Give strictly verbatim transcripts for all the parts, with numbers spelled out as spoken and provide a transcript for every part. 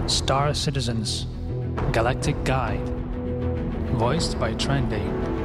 Star Citizens Galactic Guide, voiced by Trendy.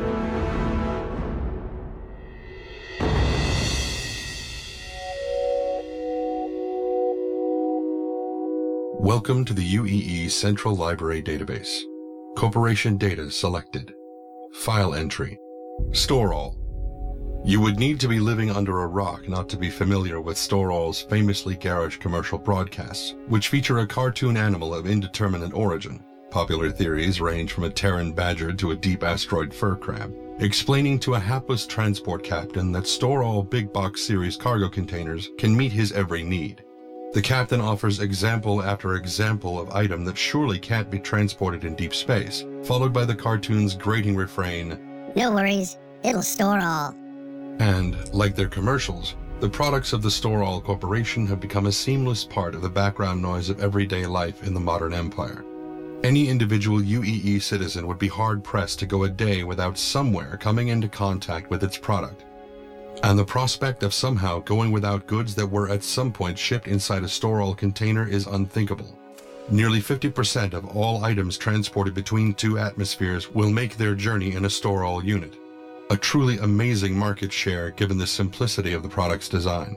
Welcome to the U E E Central Library Database. Corporation data selected. File entry. Store all. You would need to be living under a rock not to be familiar with Storall's famously garish commercial broadcasts, which feature a cartoon animal of indeterminate origin. Popular theories range from a Terran badger to a deep asteroid fur crab, explaining to a hapless transport captain that Storall big box series cargo containers can meet his every need. The captain offers example after example of item that surely can't be transported in deep space, followed by the cartoon's grating refrain, "No worries, it'll store all." And, like their commercials, the products of the Storall Corporation have become a seamless part of the background noise of everyday life in the modern empire. Any individual U E E citizen would be hard-pressed to go a day without somewhere coming into contact with its product. And the prospect of somehow going without goods that were at some point shipped inside a Storall container is unthinkable. Nearly fifty percent of all items transported between two atmospheres will make their journey in a Storall unit. A truly amazing market share given the simplicity of the product's design.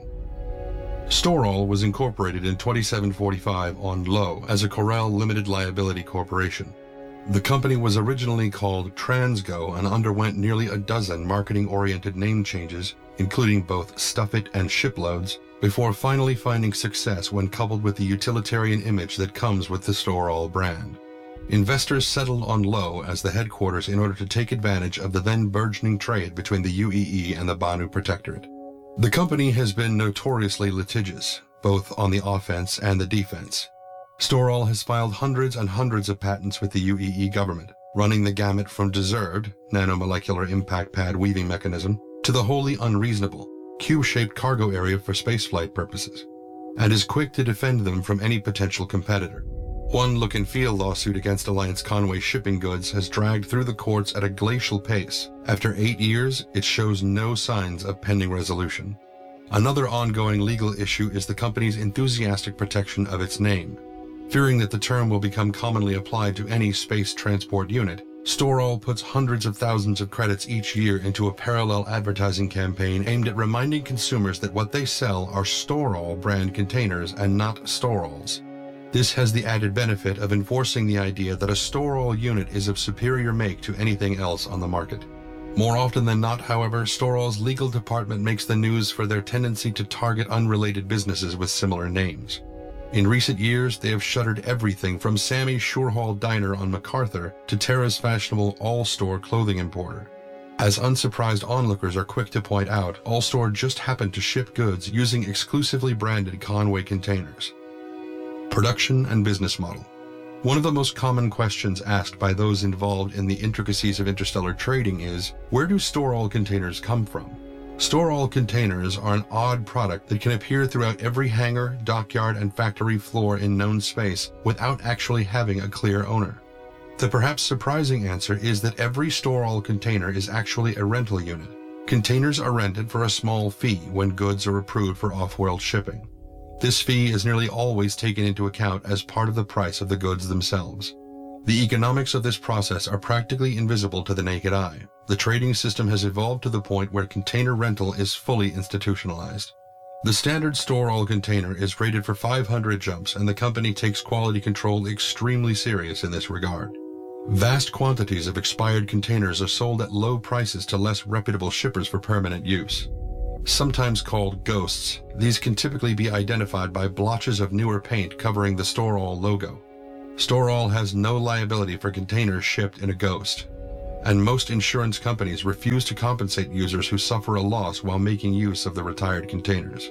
Storall was incorporated in twenty-seven forty-five on Low as a Corel Limited Liability Corporation. The company was originally called Transgo and underwent nearly a dozen marketing-oriented name changes, including both Stuff It and Shiploads, before finally finding success when coupled with the utilitarian image that comes with the Storall brand. Investors settled on Low as the headquarters in order to take advantage of the then burgeoning trade between the U E E and the Banu Protectorate. The company has been notoriously litigious, both on the offense and the defense. Storall has filed hundreds and hundreds of patents with the U E E government, running the gamut from deserved, nanomolecular impact pad weaving mechanism, to the wholly unreasonable, cube-shaped cargo area for spaceflight purposes, and is quick to defend them from any potential competitor. One look and feel lawsuit against Alliance Conway Shipping Goods has dragged through the courts at a glacial pace. After eight years, it shows no signs of pending resolution. Another ongoing legal issue is the company's enthusiastic protection of its name. Fearing that the term will become commonly applied to any space transport unit, Storall puts hundreds of thousands of credits each year into a parallel advertising campaign aimed at reminding consumers that what they sell are Storall brand containers and not Storalls. This has the added benefit of enforcing the idea that a Storall unit is of superior make to anything else on the market. More often than not, however, Storall's legal department makes the news for their tendency to target unrelated businesses with similar names. In recent years, they have shuttered everything from Sammy's Shurehall Diner on MacArthur to Terra's fashionable All-Store clothing importer. As unsurprised onlookers are quick to point out, All-Store just happened to ship goods using exclusively branded Conway containers. Production and business model. One of the most common questions asked by those involved in the intricacies of interstellar trading is, where do Storall containers come from? Storall containers are an odd product that can appear throughout every hangar, dockyard, and factory floor in known space without actually having a clear owner. The perhaps surprising answer is that every Storall container is actually a rental unit. Containers are rented for a small fee when goods are approved for off-world shipping. This fee is nearly always taken into account as part of the price of the goods themselves. The economics of this process are practically invisible to the naked eye. The trading system has evolved to the point where container rental is fully institutionalized. The standard Storall container is rated for five hundred jumps, and the company takes quality control extremely serious in this regard. Vast quantities of expired containers are sold at low prices to less reputable shippers for permanent use. Sometimes called ghosts, these can typically be identified by blotches of newer paint covering the Storall logo. Storall has no liability for containers shipped in a ghost, and most insurance companies refuse to compensate users who suffer a loss while making use of the retired containers.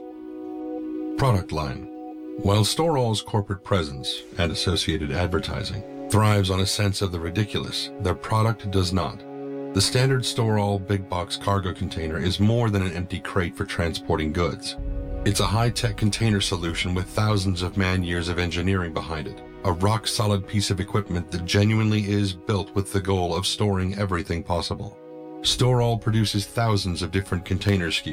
Product line. While Storall's corporate presence and associated advertising thrives on a sense of the ridiculous, their product does not. The standard Storall big box cargo container is more than an empty crate for transporting goods. It's a high-tech container solution with thousands of man-years of engineering behind it, a rock-solid piece of equipment that genuinely is built with the goal of storing everything possible. Storall produces thousands of different container S K Us,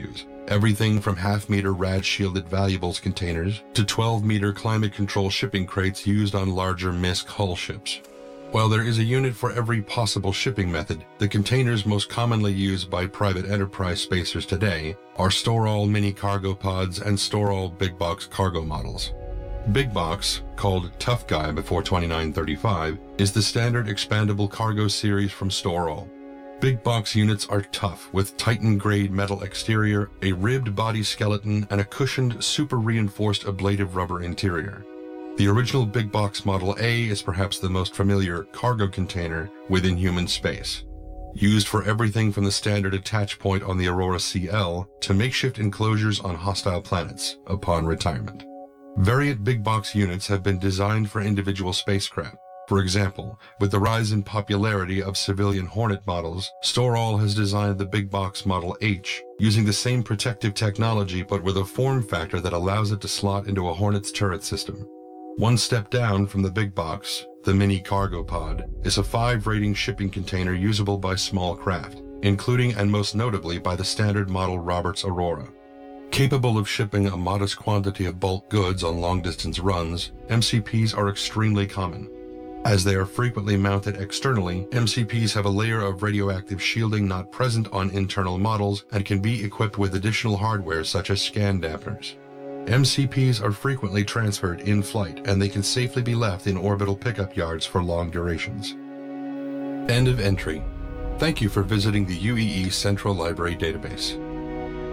everything from half-meter rad-shielded valuables containers to twelve-meter climate-control shipping crates used on larger M I S C hull ships. While there is a unit for every possible shipping method, the containers most commonly used by private enterprise spacers today are store-all mini cargo pods and store-all big box cargo models. Big Box, called Tough Guy before twenty-nine thirty-five, is the standard expandable cargo series from Storall. Big Box units are tough, with Titan-grade metal exterior, a ribbed body skeleton, and a cushioned, super-reinforced ablative rubber interior. The original Big Box Model A is perhaps the most familiar cargo container within human space, used for everything from the standard attach point on the Aurora C L to makeshift enclosures on hostile planets upon retirement. Variant big box units have been designed for individual spacecraft. For example, with the rise in popularity of civilian Hornet models, Storall has designed the Big Box Model H, using the same protective technology but with a form factor that allows it to slot into a Hornet's turret system. One step down from the Big Box, the Mini Cargo Pod, is a five-rating shipping container usable by small craft, including and most notably by the standard model Roberts Aurora. Capable of shipping a modest quantity of bulk goods on long-distance runs, M C Ps are extremely common. As they are frequently mounted externally, M C Ps have a layer of radioactive shielding not present on internal models and can be equipped with additional hardware such as scan dampeners. M C Ps are frequently transferred in flight, and they can safely be left in orbital pickup yards for long durations. End of entry. Thank you for visiting the U E E Central Library Database.